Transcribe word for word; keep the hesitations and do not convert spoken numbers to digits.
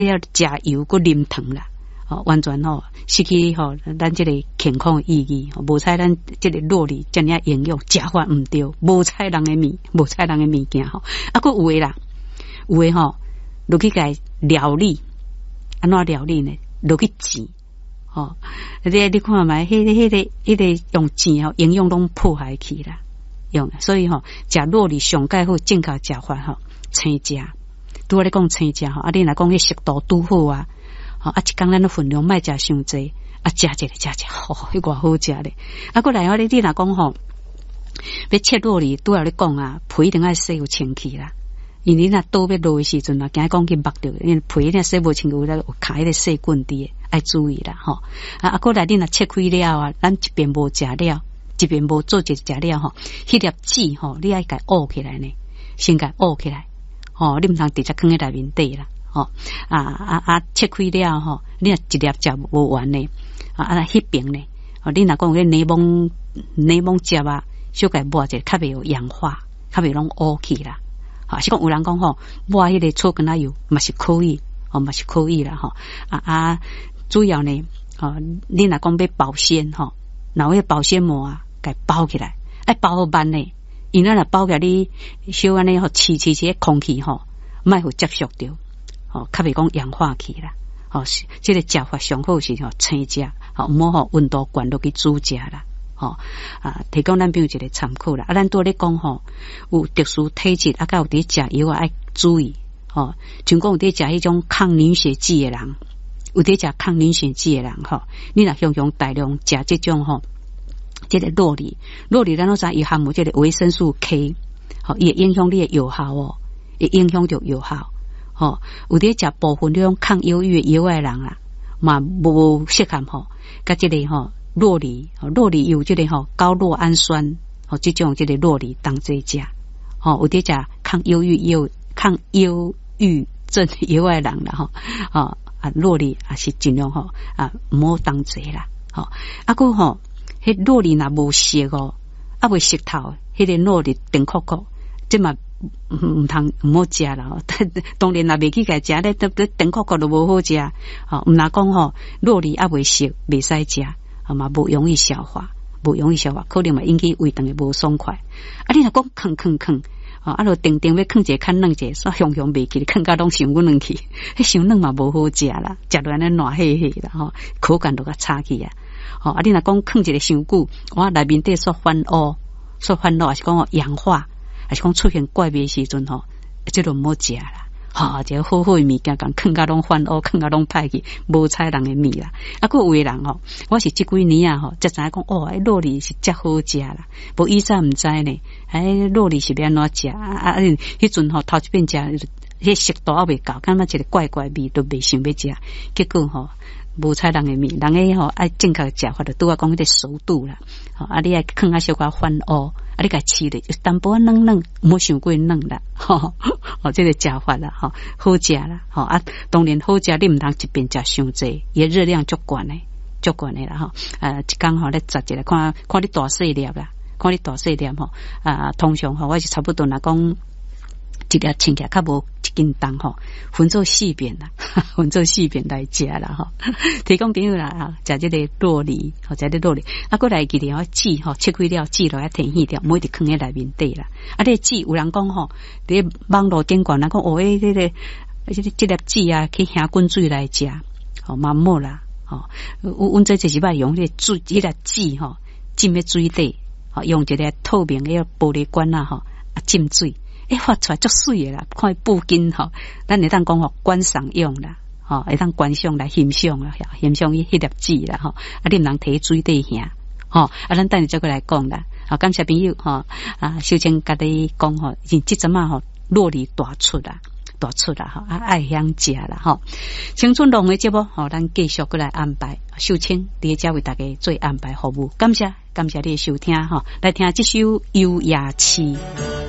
要食油佮啉糖啦，哦，完全吼失去吼咱这个健康的意义，无采咱这个肉里这样营养，食法唔对，无采人的物，无采人的物件吼，啊，佮有诶啦，有诶吼，落去甲料理，安怎料理呢？落去煎，吼，你你看卖，迄个迄个迄个用煎吼，营养拢破坏去啦，用，所以吼食肉里上盖好正确食法吼，青食。拄我咧讲青食吼，啊，你若讲迄适度拄好啊，吼啊，一工咱的分量莫食伤济，啊，食一个食一个，吼，迄偌好食咧。啊，过来我咧，你若讲吼，要切肉里拄我咧讲啊，皮一定爱洗有清气啦。因为你若倒要落的时阵啊，惊讲去剥着，因为皮一定洗无清气，有咧有卡迄个细棍伫诶，爱注意啦，吼。啊，啊，过来你若切开了啊，咱一边无食了，一边无做一食了吼，迄粒籽吼，你爱甲挖起来呢，先甲挖起来。哦，你毋通直接放喺内面底啦，哦，啊啊啊，切开了吼，你若一粒食无完呢，啊啊，迄边呢，哦，你若讲迄柠檬柠檬汁啊，小概抹者，较袂有氧化，较袂拢乌去啦，啊，是讲有人讲吼，抹迄个醋跟油嘛是可以，哦，嘛是可以啦，吼，啊啊，主要呢，哦，你若讲要保鲜吼，然后迄保鲜膜啊，给包起来，爱包好慢呢。因咱若包起你小安尼吼，气气气空气吼，莫互接触着，吼，较袂讲氧化去啦。吼，这个食法上好是吼青食，吼，毋好吼温度悬落去煮食啦。吼啊，提供咱朋友一个参考啦。啊，咱拄咧讲吼，有特殊体质啊，甲有伫食药啊，爱注意。吼，像讲有伫食迄种抗凝血剂的人，有伫食抗凝血剂的人吼，你若常常大量食这种吼。这个肉里，肉里咱都知伊含有这个维生素 K， 好，也影响你的药效哦，也影响着药效。吼，有伫食部分这种抗忧郁的药的人啦，嘛无适合吼，甲这个吼肉里，肉里有这个吼高酪氨酸，吼，这种这个肉里当做食。吼，有伫食抗忧郁药、抗忧郁症药的人啦，吼，啊啊肉里也是尽量吼啊毋好当做啦，吼，啊个吼。迄肉里若无熟哦，啊未熟透，迄个肉里甜酷酷，即嘛毋通毋好食啦。当然若未去甲食咧，都都甜酷酷都无好食。吼，毋若讲吼，肉里啊未熟，袂使食，啊嘛无容易消化，无容易消化，可能嘛引起胃肠会无爽快。啊，你若讲吭吭吭，啊，啊，就定定要吭者较软者，煞雄雄袂去，吭甲拢伤阮软去，迄伤软嘛无好食啦，食落安尼软嘿嘿啦，吼，口感都较差去啊。哦，啊，你若讲囥一个伤久，我内面底所反乌，所反乌，还是讲哦氧化，还是讲出现怪味时阵吼，这都毋好食啦。吼，一个好好的物件，讲囥甲拢反乌，囥甲拢歹去，无采人的味啦。啊，个有的人吼，我是即几年啊吼，才知影讲哦，迄肉里是真好食啦。无以前毋知呢，哎，肉里是要安怎食啊？啊，迄阵吼头一遍食，迄熟度还未够，感觉一个怪怪味，都袂想要食，结果吼。无采人的味，人诶吼爱正确食法，就拄我讲迄个熟度啦。吼，啊，你爱放啊小可反乌，啊，你甲饲咧，有淡薄仔软软，毋好伤过软啦。吼，哦，这个食法啦，吼，好食啦。吼啊，当然好食，你毋通一边食伤济，伊热量足悬诶，足悬诶啦。吼，啊，一工吼咧食一个，看看你大细粒啦，看你大细粒吼。啊，通常吼，我是差不多若讲。一粒称起来较无一斤重吼，分做四遍啦，分做四遍来食啦吼。提供朋友啦，食这个肉梨，吼，食这肉梨，啊，过来记得吼籽吼，切开了籽落来填起掉，唔一直放喺内面底啦。啊，这籽有人讲吼，伫网络顶管人讲哦，诶，这个这这粒籽啊，去下滚水来食，吼，嘛冇啦，吼，阮这就是摆用迄个水，迄粒籽吼，浸喺水底，吼，用一个透明嘅玻璃管啊，吼，啊浸水。诶，发出来足水诶啦，看布巾吼，咱会当讲吼观赏用啦，吼会当观赏来欣赏啦，欣赏伊迄粒籽啦，吼啊你毋通摕水底下，吼啊咱等下再过来讲啦，好感谢朋友吼啊，小青甲你讲吼，即阵啊吼落里大出啦，大出啦，吼啊爱享食啦，吼青春龙诶节目吼，咱继续过来安排，秀清伫遮为大家做安排服务，感谢感谢你诶收听吼，来听这首《优雅期》。